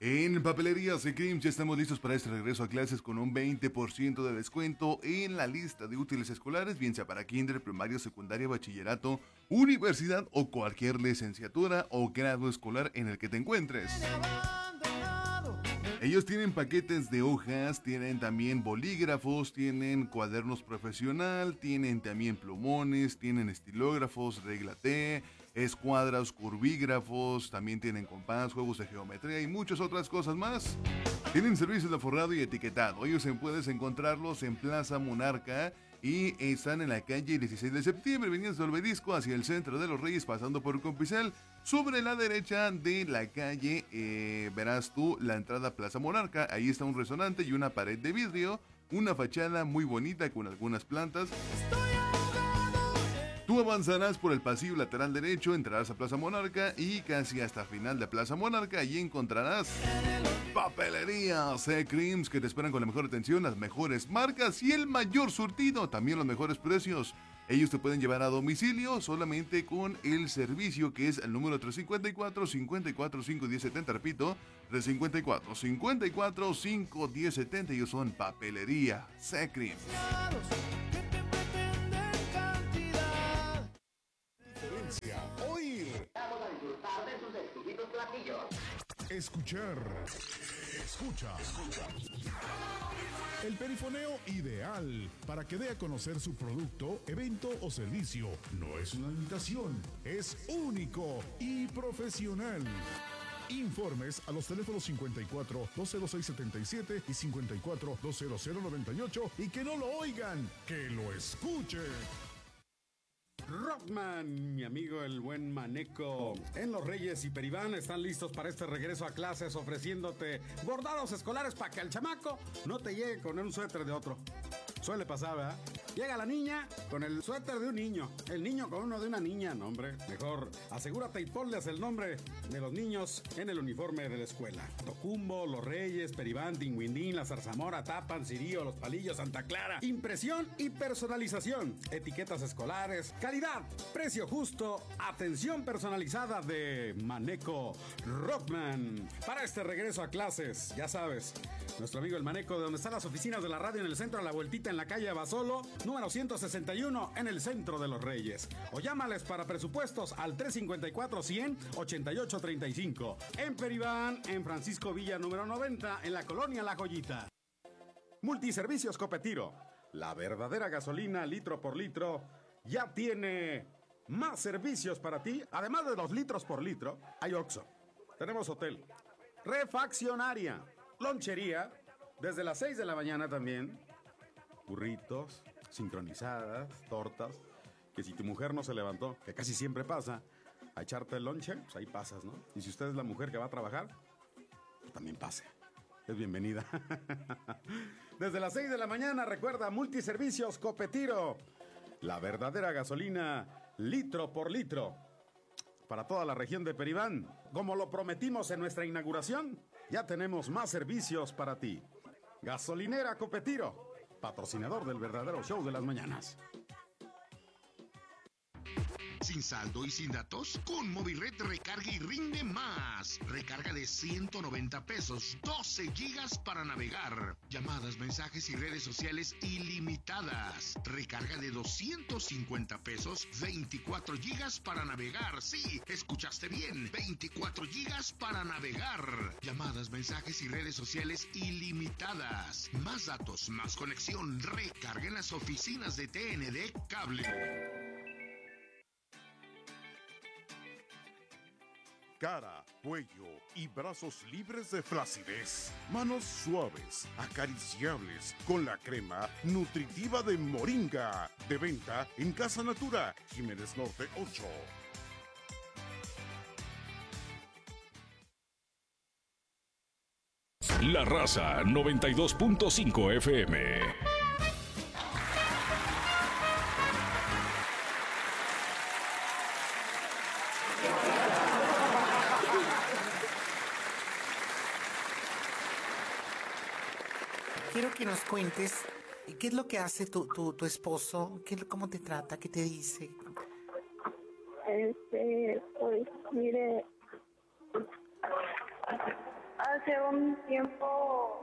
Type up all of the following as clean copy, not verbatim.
En Papelerías y Creams ya estamos listos para este regreso a clases con un 20% de descuento en la lista de útiles escolares, bien sea para kinder, primaria, secundaria, bachillerato, universidad o cualquier licenciatura o grado escolar en el que te encuentres. Ellos tienen paquetes de hojas, tienen también bolígrafos, tienen cuadernos profesional, tienen también plumones, tienen estilógrafos, regla T, escuadras, curvígrafos, también tienen compás, juegos de geometría y muchas otras cosas más. Tienen servicios de forrado y etiquetado. Ellos puedes encontrarlos en Plaza Monarca y están en la calle 16 de septiembre, veniendo del Obelisco hacia el centro de Los Reyes, pasando por Compicel. Sobre la derecha de la calle verás tú la entrada a Plaza Monarca. Ahí está un resonante y una pared de vidrio, una fachada muy bonita con algunas plantas. Tú avanzarás por el pasillo lateral derecho, entrarás a Plaza Monarca y casi hasta final de Plaza Monarca allí encontrarás Papelerías Creams, que te esperan con la mejor atención, las mejores marcas y el mayor surtido, también los mejores precios. Ellos te pueden llevar a domicilio solamente con el servicio que es el número 354-54-51070, repito, 354-54-51070. Ellos son Papelería Creams. Oír. Vamos a disfrutar de sus exquisitos platillos. Escuchar. Escucha. El perifoneo ideal para que dé a conocer su producto, evento o servicio. No es una imitación, es único y profesional. Informes a los teléfonos 54 206 77 y 54 200 98 y que no lo oigan, que lo escuchen. Rockman, mi amigo el buen Maneco. En Los Reyes y Peribán están listos para este regreso a clases ofreciéndote bordados escolares para que el chamaco no te llegue con un suéter de otro. Suele pasar, ¿verdad? Llega la niña con el suéter de un niño, el niño con uno de una niña. No, hombre, mejor asegúrate y ponles el nombre de los niños en el uniforme de la escuela. Tocumbo, Los Reyes, Peribán, Tinguindín, La Zarzamora, Tapan, Cirío, Los Palillos, Santa Clara. Impresión y personalización, etiquetas escolares, calidad, precio justo, atención personalizada de Maneco Rockman. Para este regreso a clases, ya sabes, nuestro amigo el Maneco, de donde están las oficinas de la radio en el centro, a la vueltita en la calle Basolo, número 161 en el centro de Los Reyes. O llámales para presupuestos al 354-100-8835. En Peribán, en Francisco Villa número 90, en la colonia La Joyita. Multiservicios Copetiro. La verdadera gasolina litro por litro ya tiene más servicios para ti. Además de los litros por litro, hay Oxxo. Tenemos hotel, refaccionaria, lonchería, desde las 6 de la mañana también. Burritos, sincronizadas, tortas, que si tu mujer no se levantó, que casi siempre pasa, a echarte el lonche, pues ahí pasas, ¿no? Y si usted es la mujer que va a trabajar, pues también pase. Es bienvenida. Desde las 6 de la mañana, recuerda, Multiservicios Copetiro. La verdadera gasolina, litro por litro. Para toda la región de Peribán. Como lo prometimos en nuestra inauguración, ya tenemos más servicios para ti. Gasolinera Copetiro, patrocinador del verdadero show de las mañanas. ¿Sin saldo y sin datos? Con Movirred recarga y rinde más. Recarga de 190 pesos, 12 gigas para navegar. Llamadas, mensajes y redes sociales ilimitadas. Recarga de 250 pesos, 24 gigas para navegar. Sí, escuchaste bien, 24 gigas para navegar. Llamadas, mensajes y redes sociales ilimitadas. Más datos, más conexión. Recarga en las oficinas de TND Cable. Cara, cuello y brazos libres de flacidez. Manos suaves, acariciables, con la crema nutritiva de Moringa. De venta en Casa Natura, Jiménez Norte 8. La Raza 92.5 FM. Quiero que nos cuentes qué es lo que hace tu esposo, cómo te trata, qué te dice. Pues mire, Hace un tiempo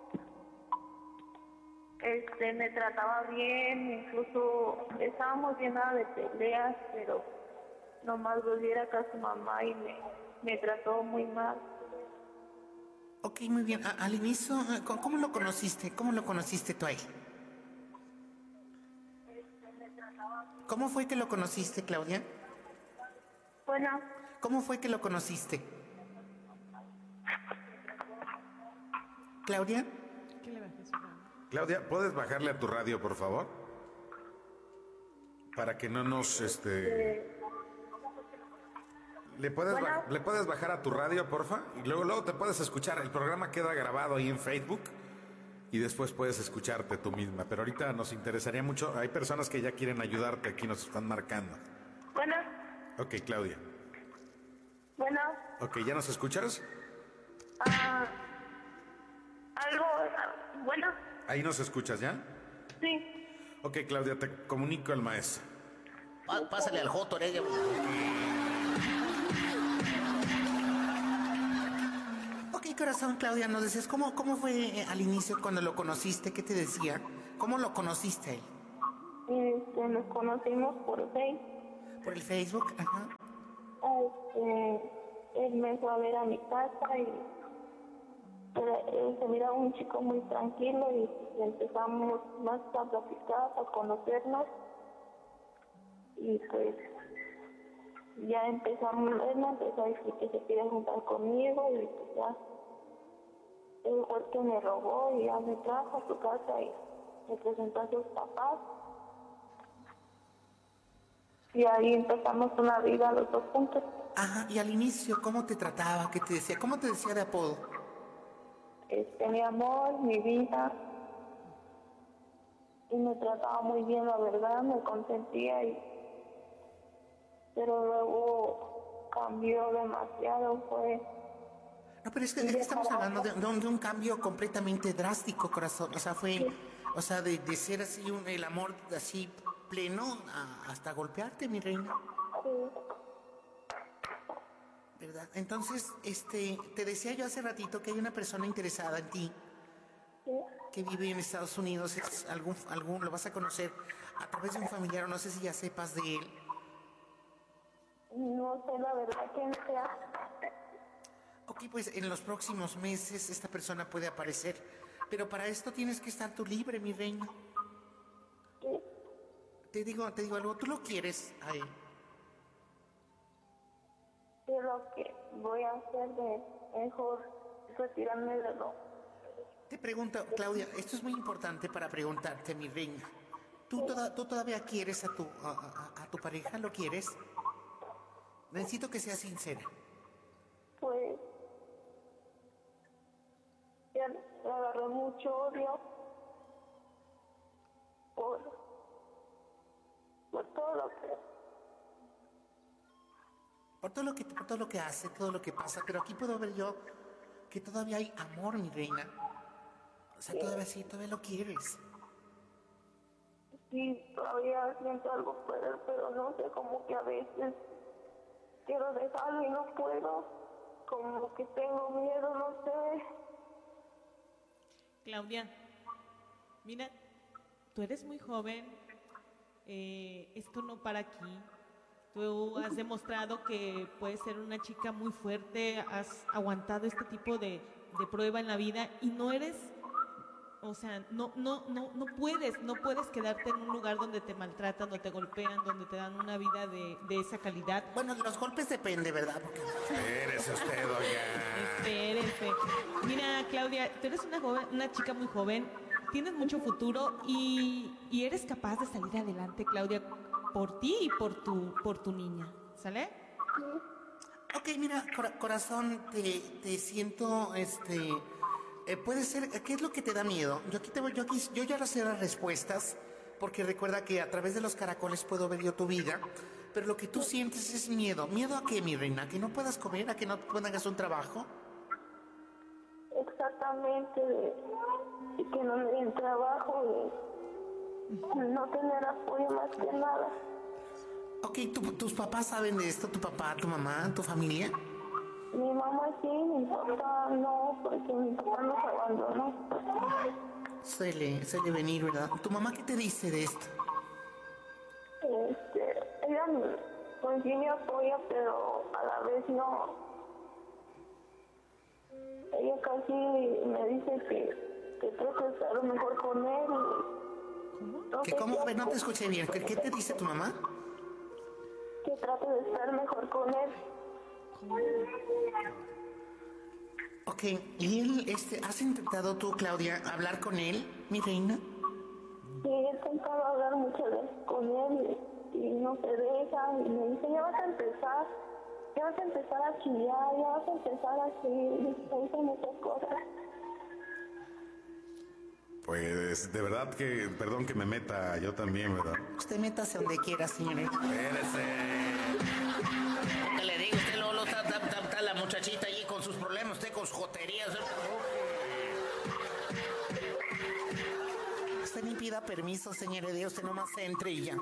me trataba bien, incluso estábamos llenas de peleas, pero nomás volviera acá a su mamá y me trató muy mal. Ok, muy bien. Al inicio, ¿cómo lo conociste? ¿Cómo lo conociste tú a él? ¿Cómo fue que lo conociste, Claudia? Bueno. ¿Cómo fue que lo conociste? ¿Claudia? Claudia, ¿puedes bajarle a tu radio, por favor? Para que no nos, ¿Le puedes bajar a tu radio, porfa? Y luego te puedes escuchar. El programa queda grabado ahí en Facebook y después puedes escucharte tú misma. Pero ahorita nos interesaría mucho. Hay personas que ya quieren ayudarte, aquí nos están marcando. Bueno. Ok, Claudia. Bueno. Ok, ¿ya nos escuchas? Bueno. ¿Ahí nos escuchas ya? Sí. Ok, Claudia, te comunico al maestro. Pásale al Joto, ella. Ok, corazón, Claudia, nos decías, ¿cómo fue al inicio cuando lo conociste? ¿Qué te decía? ¿Cómo lo conociste a él? Nos conocimos por Facebook. ¿Por el Facebook? Ajá. Él me fue a ver a mi casa y él se miraba un chico muy tranquilo y empezamos más a platicar, a conocernos y pues ya empezamos, él me empezó a decir que se quiere juntar conmigo y pues ya él fue el que me robó y ya me trajo a su casa y me presentó a sus papás y ahí empezamos una vida los dos juntos. Ajá, y al inicio, ¿cómo te trataba? ¿Qué te decía? ¿Cómo te decía de apodo? Mi amor, mi vida, y me trataba muy bien, la verdad, me consentía, pero luego cambió demasiado, No, pero es que estamos hablando de un cambio completamente drástico, corazón, o sea, de ser así, el amor así pleno, hasta golpearte, mi reina. Sí. ¿Verdad? Entonces, te decía yo hace ratito que hay una persona interesada en ti, sí, que vive en Estados Unidos, es algún lo vas a conocer a través de un familiar, o no sé si ya sepas de él. No sé la verdad quién sea. Ok, pues en los próximos meses esta persona puede aparecer, pero para esto tienes que estar tú libre, mi reina. Sí. Te digo algo, ¿tú lo quieres a él? Lo que voy a hacer de mejor retirarme de lo. Te pregunto, Claudia, esto es muy importante para preguntarte, mi reina. ¿Tú todavía quieres a tu pareja? ¿Lo quieres? Necesito que seas sincera. Pues ya le agarré mucho odio por todo lo que. Por todo lo que hace, todo lo que pasa, pero aquí puedo ver yo que todavía hay amor, mi reina. O sea, todavía lo quieres. Sí, todavía siento algo por él, pero no sé, como que a veces quiero dejarlo y no puedo. Como que tengo miedo, no sé. Claudia, mira, tú eres muy joven, esto no para aquí. Tú has demostrado que puedes ser una chica muy fuerte, has aguantado este tipo de prueba en la vida y no eres, o sea, no puedes quedarte en un lugar donde te maltratan, donde te golpean, donde te dan una vida de esa calidad. Bueno, de los golpes depende, ¿verdad? Porque... Espérese usted, oiga. Espérese. Mira, Claudia, tú eres una chica muy joven, tienes mucho futuro y eres capaz de salir adelante, Claudia, por ti y por tu niña, ¿sale? Ok, mira, corazón, te siento, puede ser, ¿qué es lo que te da miedo? Yo ya sé las respuestas, porque recuerda que a través de los caracoles puedo ver yo tu vida, pero lo que tú sientes es miedo. ¿Miedo a qué, mi reina? ¿A que no puedas comer? ¿A que no hagas un trabajo? Exactamente, y que no me den trabajo, no tener apoyo más que nada. Ok, ¿tus papás saben de esto? ¿Tu papá, tu mamá, tu familia? Mi mamá sí, mi papá no, porque mi papá nos abandonó. Suele venir, ¿verdad? ¿Tu mamá qué te dice de esto? Ella pues sí me apoya, pero a la vez no. Ella casi me dice que trate de estar mejor con él. ¿Qué, cómo? A ver, no te escuché bien. ¿Qué te dice tu mamá? Que trate de estar mejor con él. Ok, ¿y él, has intentado tú, Claudia, hablar con él, mi reina? Sí, he intentado hablar muchas veces con él y no se deja, y me dice, ya vas a empezar a chillar, ya vas a empezar así, me dice muchas cosas. Pues de verdad que, perdón que me meta yo también, ¿verdad? Usted métase donde quiera, señorita. Espérese. ¿Qué le digo? Usted Lolo, está la muchachita allí con sus problemas, usted con sus joterías. Usted ni pida permiso, señor de Dios, usted nomás entre y ya.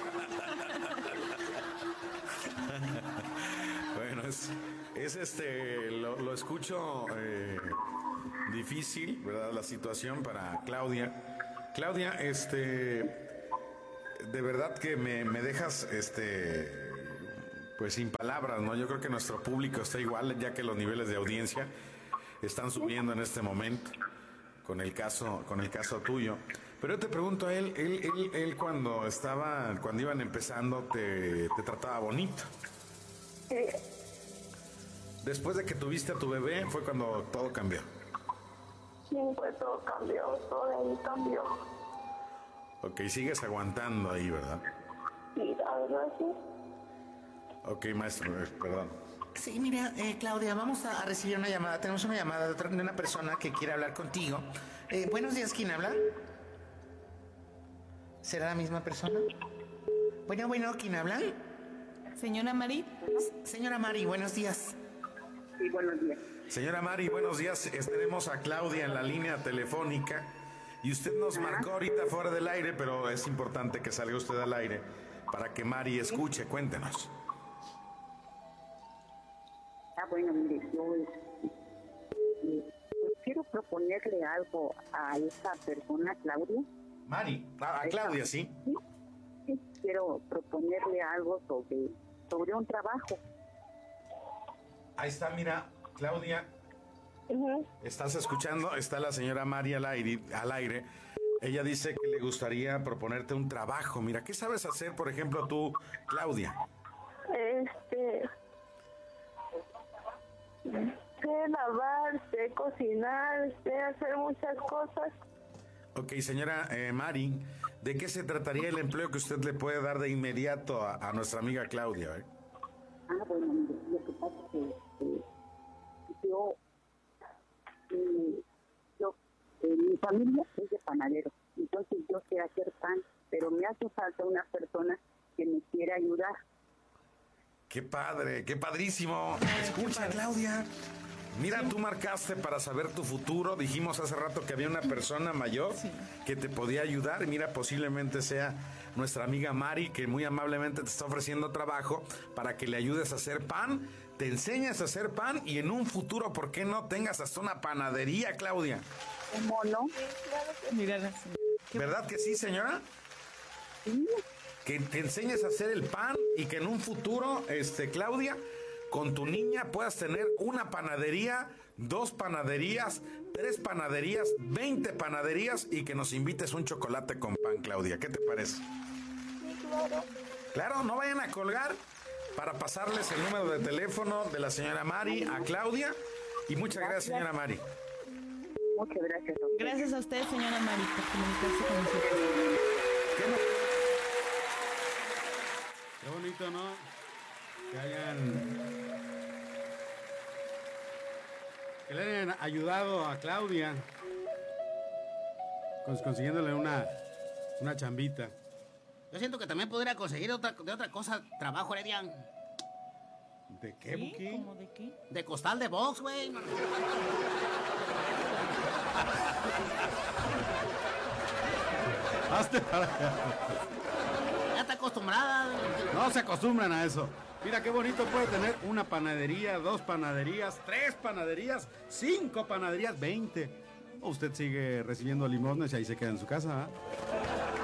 Bueno, lo escucho difícil, ¿verdad? La situación para Claudia. Claudia, de verdad que me dejas, pues sin palabras, ¿no? Yo creo que nuestro público está igual, ya que los niveles de audiencia están subiendo en este momento con el caso tuyo. Pero yo te pregunto, él cuando iban empezando, te trataba bonito. Sí. Después de que tuviste a tu bebé, fue cuando todo cambió. Sí, pues todo cambió, todo de ahí cambió. Ok, sigues aguantando ahí, ¿verdad? Sí, la verdad sí. Ok, maestro, perdón. Sí, mira, Claudia, vamos a recibir una llamada. Tenemos una llamada de una persona que quiere hablar contigo. Buenos días, ¿quién habla? ¿Será la misma persona? Bueno, ¿quién habla? Señora Mari. Señora Mari, buenos días. Sí, buenos días. Señora Mari, buenos días. Tenemos a Claudia en la línea telefónica y usted nos marcó ahorita fuera del aire, pero es importante que salga usted al aire para que Mari escuche. Cuéntenos. Bueno, mire, yo quiero proponerle algo a esta persona, Claudia. Mari, a Claudia, ¿sí? Sí, quiero proponerle algo sobre un trabajo. Ahí está, mira, Claudia. ¿Estás escuchando? Está la señora Mari al aire. Ella dice que le gustaría proponerte un trabajo. Mira, ¿qué sabes hacer, por ejemplo, tú, Claudia? Sé lavar, sé cocinar, sé hacer muchas cosas. Ok, señora Mari, ¿de qué se trataría el empleo que usted le puede dar de inmediato a nuestra amiga Claudia? Bueno, mire, lo que pasa es que mi familia es de panadero, entonces yo sé hacer pan, pero me hace falta una persona que me quiera ayudar. ¡Qué padre! ¡Qué padrísimo! Escucha, Claudia. Mira, tú marcaste para saber tu futuro. Dijimos hace rato que había una persona mayor que te podía ayudar. Mira, posiblemente sea nuestra amiga Mari, que muy amablemente te está ofreciendo trabajo para que le ayudes a hacer pan, te enseñes a hacer pan y en un futuro, ¿por qué no tengas hasta una panadería, Claudia? ¿Cómo no? Mira, ¿Verdad que sí, señora? Sí. Que te enseñes a hacer el pan y que en un futuro, Claudia, con tu niña puedas tener una panadería, 2 panaderías, 3 panaderías, 20 panaderías y que nos invites un chocolate con pan, Claudia. ¿Qué te parece? Sí, claro. Claro, no vayan a colgar para pasarles el número de teléfono de la señora Mari a Claudia. Y muchas gracias, señora Mari. Muchas gracias a usted. gracias a usted, señora Mari, por comunicarse con nosotros. ¿Qué bonito, ¿no? Que le hayan ayudado a Claudia consiguiéndole una chambita. Yo siento que también podría conseguir otra cosa, trabajo, Heredian. ¿De qué, Buki? ¿Cómo de qué? De costal de box, güey. Hazte para allá. Ya está acostumbrada. No se acostumbran a eso. Mira qué bonito puede tener una panadería, 2 panaderías, 3 panaderías, 5 panaderías, 20. O usted sigue recibiendo limosnas y ahí se queda en su casa, ¿eh?